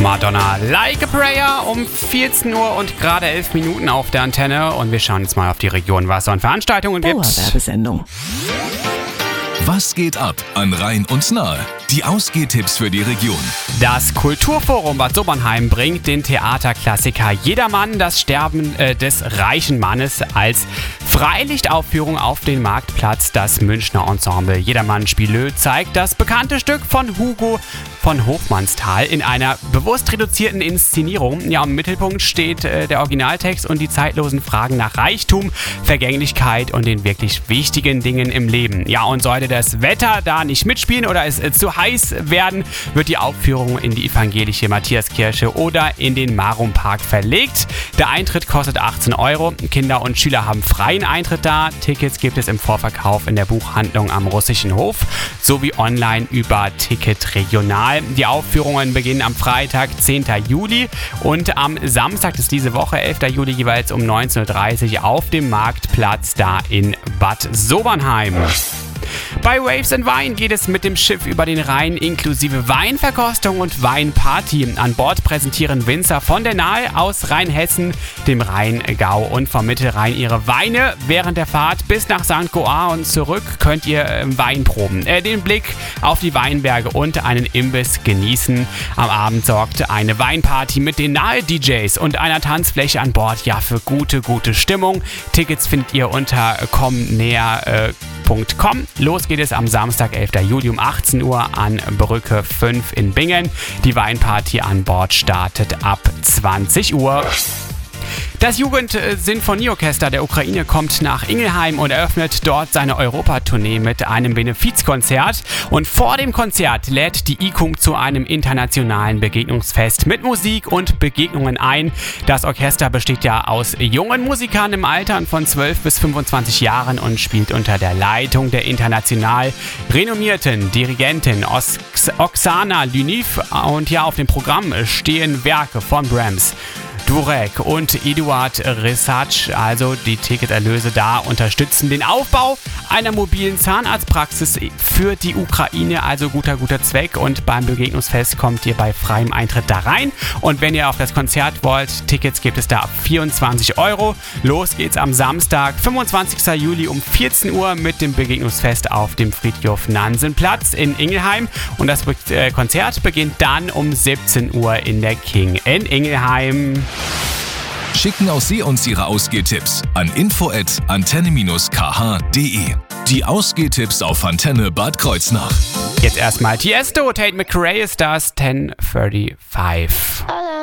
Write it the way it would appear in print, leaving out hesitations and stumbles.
Madonna, Like a Prayer um 14 Uhr und gerade 11 Minuten auf der Antenne. Und wir schauen jetzt mal auf die Region, was es an Veranstaltungen gibt. Dauerwerbesendung. Was geht ab an Rhein und Nahe? Die Ausgehtipps für die Region. Das Kulturforum Bad Sobernheim bringt den Theaterklassiker Jedermann, das Sterben des reichen Mannes als Freilichtaufführung auf den Marktplatz. Das Münchner Ensemble Jedermann Spielö zeigt das bekannte Stück von Hugo von Hofmannsthal in einer bewusst reduzierten Inszenierung. Ja, im Mittelpunkt steht der Originaltext und die zeitlosen Fragen nach Reichtum, Vergänglichkeit und den wirklich wichtigen Dingen im Leben. Ja, und sollte das Wetter da nicht mitspielen oder es zu heiß werden, wird die Aufführung in die evangelische Matthiaskirche oder in den Marumpark verlegt. Der Eintritt kostet 18 Euro. Kinder und Schüler haben freien Eintritt da. Tickets gibt es im Vorverkauf in der Buchhandlung am Russischen Hof sowie online über Ticket Regional. Die Aufführungen beginnen am Freitag, 10. Juli und am Samstag ist diese Woche, 11. Juli, jeweils um 19.30 Uhr auf dem Marktplatz da in Bad Sobernheim. Bei Waves & Wine geht es mit dem Schiff über den Rhein inklusive Weinverkostung und Weinparty. An Bord präsentieren Winzer von der Nahe aus Rheinhessen, dem Rheingau und vom Mittelrhein ihre Weine. Während der Fahrt bis nach St. Goar und zurück könnt ihr Wein proben, den Blick auf die Weinberge und einen Imbiss genießen. Am Abend sorgt eine Weinparty mit den Nahe-DJs und einer Tanzfläche an Bord ja für gute Stimmung. Tickets findet ihr unter comnäher.com. Los geht es am Samstag, 11. Juli um 18 Uhr an Brücke 5 in Bingen. Die Weinparty an Bord startet ab 20 Uhr. Das Jugendsinfonieorchester der Ukraine kommt nach Ingelheim und eröffnet dort seine Europatournee mit einem Benefizkonzert. Und vor dem Konzert lädt die IKUM zu einem internationalen Begegnungsfest mit Musik und Begegnungen ein. Das Orchester besteht ja aus jungen Musikern im Alter von 12 bis 25 Jahren und spielt unter der Leitung der international renommierten Dirigentin Oksana Lyniv. Und ja, auf dem Programm stehen Werke von Brahms, Durek und Eduard Resac, also die Ticketerlöse da unterstützen den Aufbau einer mobilen Zahnarztpraxis für die Ukraine, also guter Zweck. Und beim Begegnungsfest kommt ihr bei freiem Eintritt da rein. Und wenn ihr auf das Konzert wollt, Tickets gibt es da ab 24 Euro. Los geht's am Samstag, 25. Juli um 14 Uhr mit dem Begegnungsfest auf dem Friedhof-Nansen-Platz in Ingelheim. Und das Konzert beginnt dann um 17 Uhr in der King in Ingelheim. Schicken auch Sie uns Ihre Ausgehtipps an info@antenne-kh.de. Die Ausgehtipps auf Antenne Bad Kreuznach. Jetzt erstmal Tiesto, Tate McRae ist das 10:35.